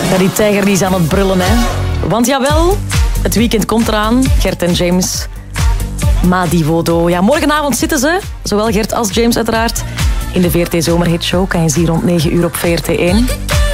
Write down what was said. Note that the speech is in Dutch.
Ja, die tijger die is aan het brullen, hè. Want jawel, het weekend komt eraan. Gert en James, Madivodo. Ja, morgenavond zitten ze, zowel Gert als James uiteraard, in de VRT Zomerhitshow. Kan je zien rond 9 uur op VRT1.